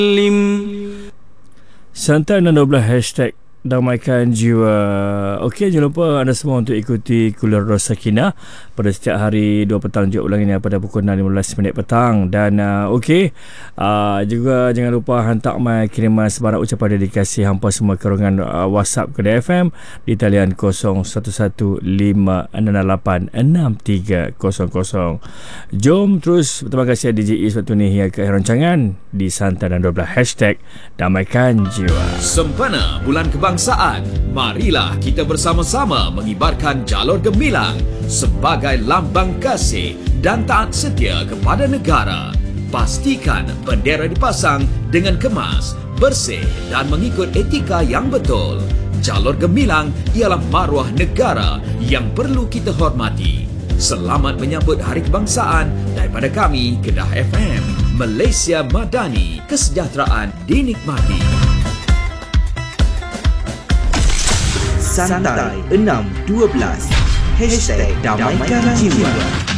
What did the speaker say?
Santai 12 hashtag damaikan jiwa. Okey, jangan lupa anda semua untuk ikuti Kuliah Rosakina pada setiap hari 2 petang, juga ulangannya pada pukul 6.15 petang. Dan juga jangan lupa hantar kiriman sebarang ucapan dedikasi hampa semua ke ruangan WhatsApp Kedah FM di talian 0115686300. Jom terus. Terima kasih DJ Is waktu ni hingga ke akhir rancangan di Santai dan 12 hashtag damaikan jiwa. Sempena Bulan Kebangsaan, marilah kita bersama-sama mengibarkan jalur gemilang sebagai lambang kasih dan taat setia kepada negara. Pastikan bendera dipasang dengan kemas, bersih dan mengikut etika yang betul. Jalur gemilang ialah maruah negara yang perlu kita hormati. Selamat menyambut Hari Kebangsaan daripada kami, Kedah FM. Malaysia Madani, kesejahteraan dinikmati. Santai 612 #damaikan jiwa.